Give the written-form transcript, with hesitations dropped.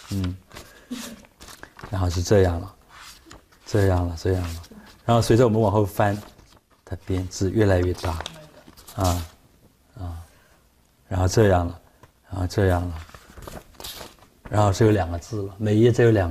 然后是这样了，这样了，然后随着我们往后翻，它编字越来越大，然后这样了，然后这样了，然后只有2个字了，每一页只有2